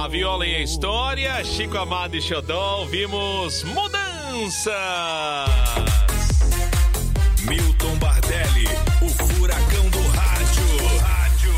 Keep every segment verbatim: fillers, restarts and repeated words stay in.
Na Viola e a História, Chico Amado e Xodó, vimos Mudanças. Milton Bardelli, o furacão do rádio. Rádio,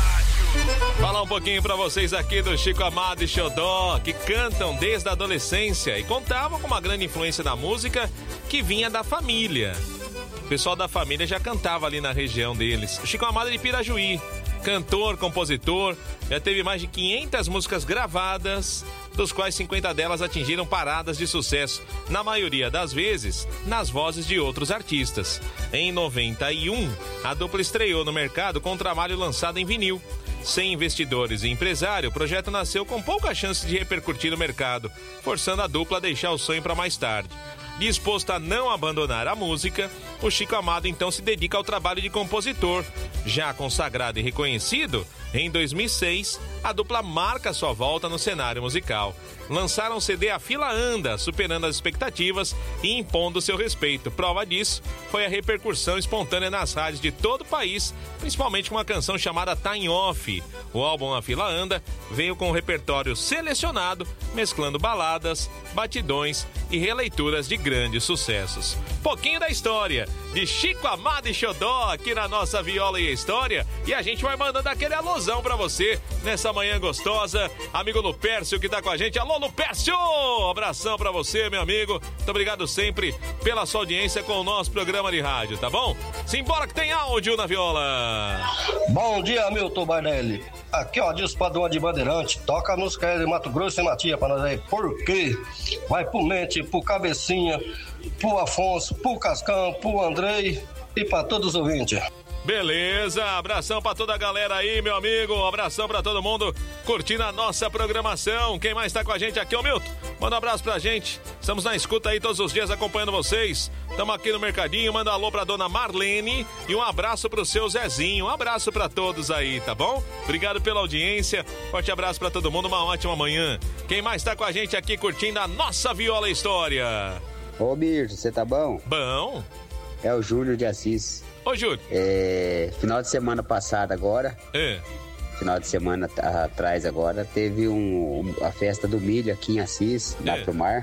rádio. Falar um pouquinho pra vocês aqui do Chico Amado e Xodó, que cantam desde a adolescência e contavam com uma grande influência da música que vinha da família. O pessoal da família já cantava ali na região deles. O Chico Amado de Pirajuí, cantor, compositor, já teve mais de quinhentas músicas gravadas, dos quais cinquenta delas atingiram paradas de sucesso, na maioria das vezes, nas vozes de outros artistas. Em noventa e um, a dupla estreou no mercado com um trabalho lançado em vinil. Sem investidores e empresário, o projeto nasceu com pouca chance de repercutir no mercado, forçando a dupla a deixar o sonho para mais tarde. Disposto a não abandonar a música, o Chico Amado então se dedica ao trabalho de compositor. Já consagrado e reconhecido, em dois mil e seis, a dupla marca sua volta no cenário musical. Lançaram o C D A Fila Anda, superando as expectativas e impondo seu respeito. Prova disso foi a repercussão espontânea nas rádios de todo o país, principalmente com uma canção chamada Time Off. O álbum A Fila Anda veio com um repertório selecionado, mesclando baladas, batidões e releituras de grandes sucessos. Pouquinho da história de Chico Amado e Xodó aqui na nossa Viola e a História, e a gente vai mandando aquele alusão pra você nessa manhã gostosa. Amigo Lupércio que tá com a gente. Alô, Lupércio! Abração pra você, meu amigo. Muito obrigado sempre pela sua audiência com o nosso programa de rádio, tá bom? Simbora que tem áudio na Viola. Bom dia, Milton Bardelli. Aqui, ó, Diz Padrão de Bandeirante. Toca a música aí de Mato Grosso e Matia pra nós aí. Por quê? Vai pro Mente, pro Cabecinha, pro Afonso, pro Cascão, pro Andrei e pra todos os ouvintes. Beleza, abração pra toda a galera aí, meu amigo. Abração pra todo mundo curtindo a nossa programação. Quem mais tá com a gente aqui, ô Milton? Manda um abraço pra gente. Estamos na escuta aí todos os dias acompanhando vocês. Estamos aqui no Mercadinho. Manda um alô pra dona Marlene e um abraço pro seu Zezinho. Um abraço pra todos aí, tá bom? Obrigado pela audiência. Forte abraço pra todo mundo. Uma ótima manhã. Quem mais tá com a gente aqui curtindo a nossa Viola História? Ô, Mirto, você tá bom? Bom. É o Júlio de Assis. Ô, Júlio. É, final de semana passada agora, é. final de semana atrás agora, teve um, a festa do milho aqui em Assis, lá é. pro mar.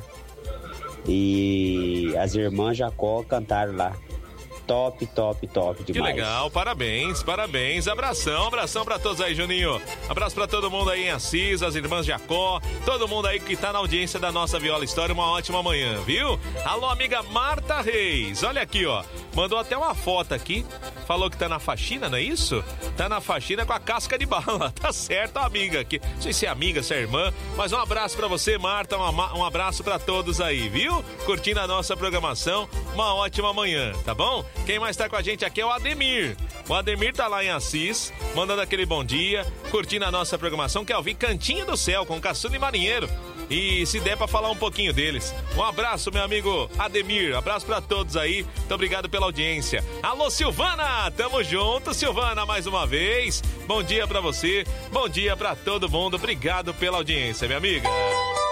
E as irmãs Jacó cantaram lá. Top, top, top demais. Que legal, parabéns, parabéns. Abração, abração pra todos aí, Juninho. Abraço pra todo mundo aí em Assis, as irmãs Jacó, todo mundo aí que tá na audiência da nossa Viola História. Uma ótima manhã, viu? Alô, amiga Marta Reis. Olha aqui, ó. Mandou até uma foto aqui. Falou que tá na faxina, não é isso? Tá na faxina com a casca de bala. Tá certo, amiga aqui. Não sei se é amiga, se é irmã, mas um abraço pra você, Marta. Um, um abraço pra todos aí, viu? Curtindo a nossa programação. Uma ótima manhã, tá bom? Quem mais tá com a gente aqui é o Ademir. O Ademir tá lá em Assis, mandando aquele bom dia, curtindo a nossa programação, quer ouvir Cantinho do Céu com Caçula e Marinheiro. E se der pra falar um pouquinho deles. Um abraço, meu amigo Ademir. Abraço pra todos aí. Muito obrigado pela audiência. Alô, Silvana. Tamo junto, Silvana, mais uma vez. Bom dia pra você. Bom dia pra todo mundo. Obrigado pela audiência, minha amiga.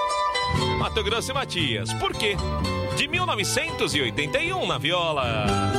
Mato Grosso e Matias. Por quê? De mil novecentos e oitenta e um na Viola.